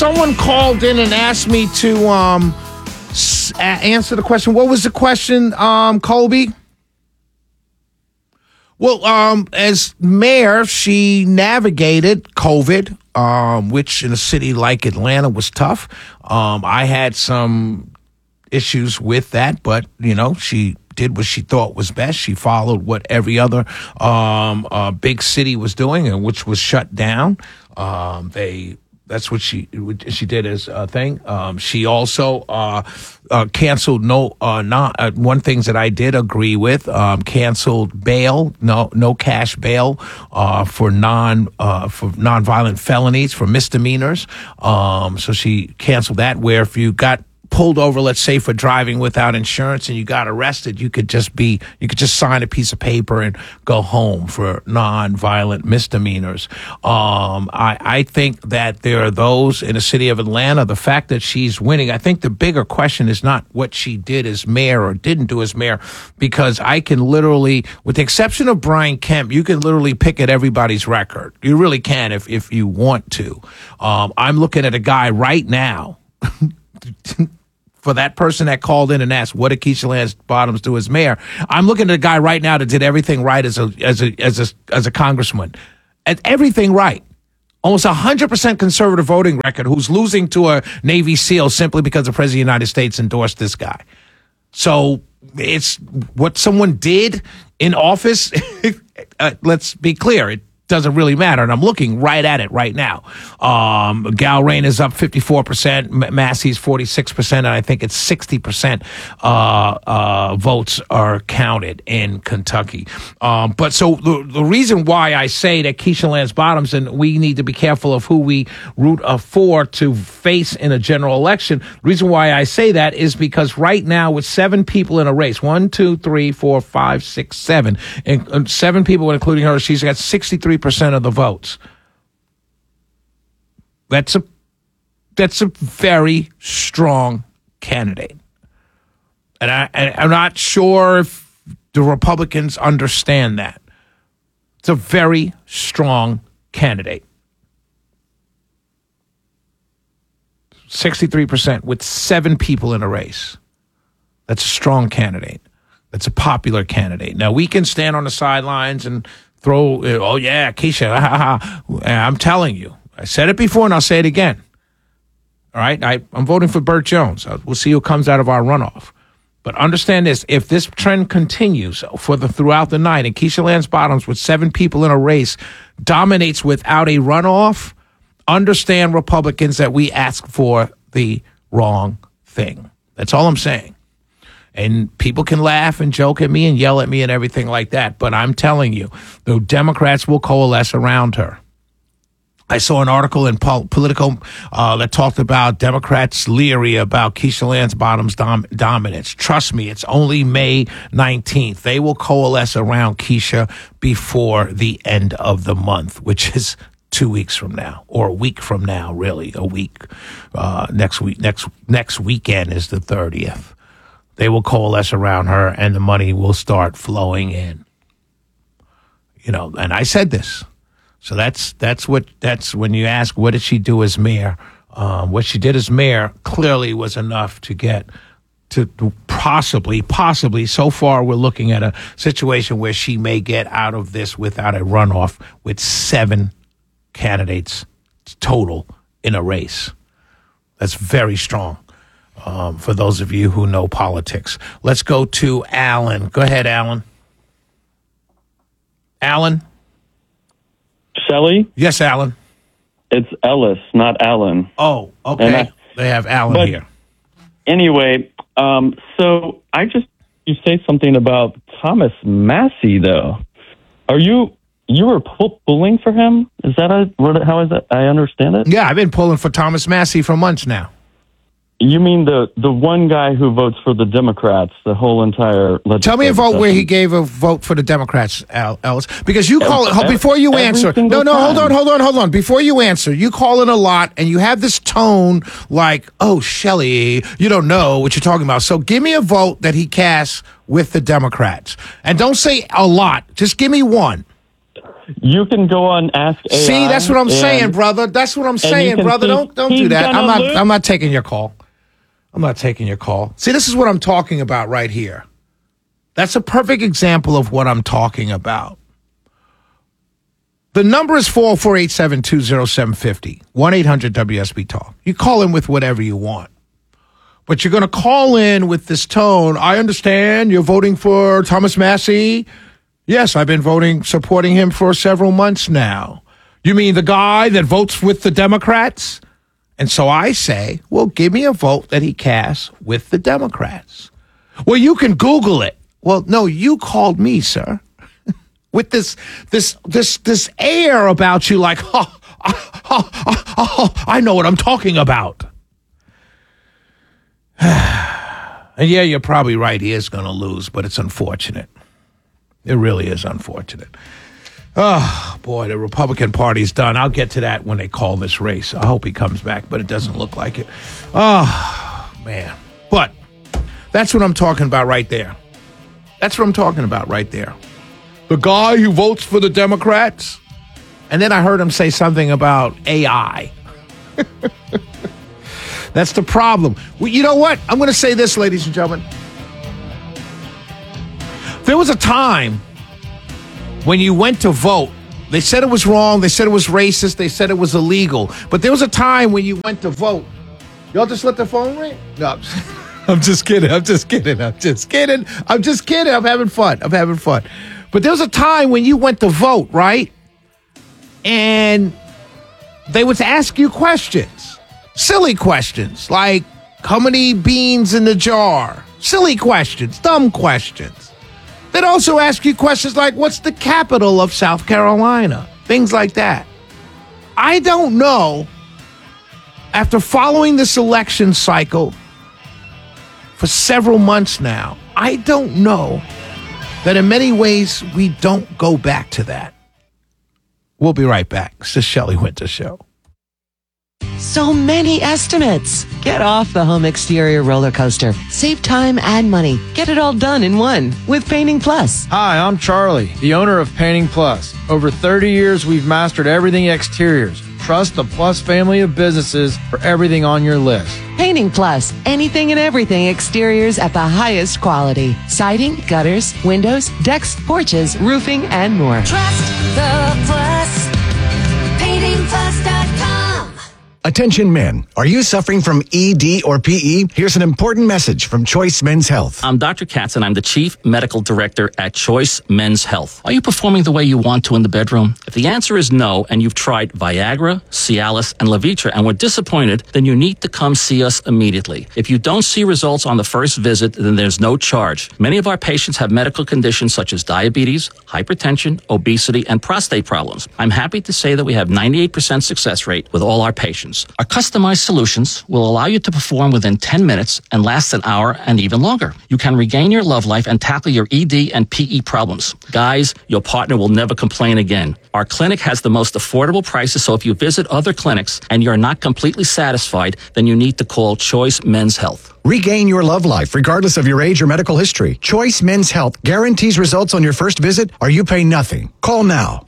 someone called in and asked me to answer the question. What was the question, Colby? Well, as mayor, she navigated COVID, which in a city like Atlanta was tough. I had some issues with that, but, she did what she thought was best. She followed what every other big city was doing, and which was shut down. That's what she did as a thing. She also canceled one things that I did agree with. Canceled bail, no cash bail for nonviolent felonies, for misdemeanors. So she canceled that. Where if you got pulled over, let's say for driving without insurance, and you got arrested, you could just sign a piece of paper and go home for non-violent misdemeanors. I think that there are those in the city of Atlanta. The fact that she's winning, I think the bigger question is not what she did as mayor or didn't do as mayor, because I can literally, with the exception of Brian Kemp, you can literally pick at everybody's record. You really can if you want to. I'm looking at a guy right now. For that person that called in and asked, what did Keisha Lance Bottoms do as mayor? I'm looking at a guy right now that did everything right as a congressman. At everything right. Almost 100% conservative voting record, who's losing to a Navy SEAL simply because the President of the United States endorsed this guy. So it's what someone did in office. Let's be clear. It doesn't really matter, and I'm looking right at it right now. Gal Rain is up 54%, Massey's 46%, and I think it's 60% votes are counted in Kentucky. But so the reason why I say that Keisha Lance Bottoms, and we need to be careful of who we root for to face in a general election, the reason why I say that is because right now with 7 people in a race, 1, 2, 3, 4, 5, 6, 7, and 7 people, including her, she's got 63% of the votes. That's a very strong candidate. And I'm not sure if the Republicans understand that. It's a very strong candidate. 63% with 7 people in a race. That's a strong candidate. That's a popular candidate. Now, we can stand on the sidelines and throw, oh, yeah, Keisha, I'm telling you. I said it before and I'll say it again. All right? I'm voting for Burt Jones. We'll see who comes out of our runoff. But understand this, if this trend continues throughout the night and Keisha Lance Bottoms with 7 people in a race dominates without a runoff, understand, Republicans, that we ask for the wrong thing. That's all I'm saying. And people can laugh and joke at me and yell at me and everything like that. But I'm telling you, the Democrats will coalesce around her. I saw an article in Politico that talked about Democrats leery about Keisha Lance Bottoms' dominance. Trust me, it's only May 19th. They will coalesce around Keisha before the end of the month, which is 2 weeks from now, or a week from now, really, a week. Next weekend is the 30th. They will coalesce around her, and the money will start flowing in. And I said this. So that's when you ask, what did she do as mayor? What she did as mayor clearly was enough to get to possibly, so far we're looking at a situation where she may get out of this without a runoff with 7 candidates total in a race. That's very strong. For those of you who know politics. Let's go to Alan. Go ahead, Alan. Alan? Shelley? Yes, Alan. It's Ellis, not Alan. Oh, okay. They have Alan here. Anyway, so you say something about Thomas Massey, though. You were pulling for him? Is that how is that? I understand it? Yeah, I've been pulling for Thomas Massey for months now. You mean the one guy who votes for the Democrats, the whole entire legislative Tell me a vote session. where he gave a vote for the Democrats, Ellis. Because you call it, before you answer. No, hold on. Before you answer, you call it a lot and you have this tone like, oh, Shelley, you don't know what you're talking about. So give me a vote that he casts with the Democrats. And don't say a lot. Just give me one. You can go on Ask AI. See, that's what I'm saying, brother. That's what I'm saying, brother. Don't do that. I'm not taking your call. I'm not taking your call. See, this is what I'm talking about right here. That's a perfect example of what I'm talking about. The number is 404-872-0750, 1-800-WSB-TALK. You call in with whatever you want. But you're going to call in with this tone. I understand you're voting for Thomas Massie. Yes, I've been supporting him for several months now. You mean the guy that votes with the Democrats? And so I say, well, give me a vote that he casts with the Democrats. Well, you can Google it. Well, no, you called me, sir, with this air about you, like, I know what I'm talking about. And yeah, you're probably right. He is going to lose, but it's unfortunate. It really is unfortunate. Oh, boy, the Republican Party's done. I'll get to that when they call this race. I hope he comes back, but it doesn't look like it. Oh, man. But that's what I'm talking about right there. That's what I'm talking about right there. The guy who votes for the Democrats. And then I heard him say something about AI. That's the problem. Well, you know what? I'm going to say this, ladies and gentlemen. There was a time when you went to vote. They said it was wrong. They said it was racist. They said it was illegal. But there was a time when you went to vote. Y'all just let the phone ring? No, I'm just kidding. I'm having fun. But there was a time when you went to vote, right? And they would ask you questions. Silly questions, like how many beans in the jar? Silly questions, dumb questions. They'd also ask you questions like, what's the capital of South Carolina? Things like that. I don't know, after following this election cycle for several months now, I don't know that in many ways we don't go back to that. We'll be right back. It's the Shelley Winter Show. So many estimates. Get off the home exterior roller coaster. Save time and money. Get it all done in one with Painting Plus. Hi, I'm Charlie, the owner of Painting Plus. Over 30 years, we've mastered everything exteriors. Trust the Plus family of businesses for everything on your list. Painting Plus. Anything and everything exteriors at the highest quality. Siding, gutters, windows, decks, porches, roofing, and more. Trust the Plus. PaintingPlus.com. Attention men, are you suffering from ED or PE? Here's an important message from Choice Men's Health. I'm Dr. Katz, and I'm the Chief Medical Director at Choice Men's Health. Are you performing the way you want to in the bedroom? If the answer is no, and you've tried Viagra, Cialis, and Levitra and were disappointed, then you need to come see us immediately. If you don't see results on the first visit, then there's no charge. Many of our patients have medical conditions such as diabetes, hypertension, obesity, and prostate problems. I'm happy to say that we have 98% success rate with all our patients. Our customized solutions will allow you to perform within 10 minutes and last an hour and even longer. You can regain your love life and tackle your ED and PE problems. Guys, your partner will never complain again. Our clinic has the most affordable prices, so if you visit other clinics and you're not completely satisfied, then you need to call Choice Men's Health. Regain your love life regardless of your age or medical history. Choice Men's Health guarantees results on your first visit or you pay nothing. Call now.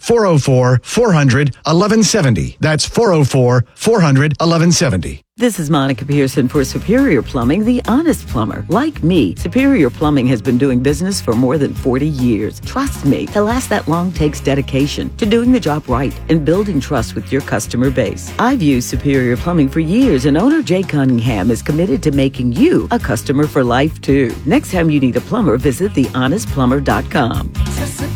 404-400-1170. That's 404-400-1170. This is Monica Pearson for Superior Plumbing, the honest plumber. Like me, Superior Plumbing has been doing business for more than 40 years. Trust me, to last that long takes dedication to doing the job right and building trust with your customer base. I've used Superior Plumbing for years, and owner Jay Cunningham is committed to making you a customer for life, too. Next time you need a plumber, visit thehonestplumber.com.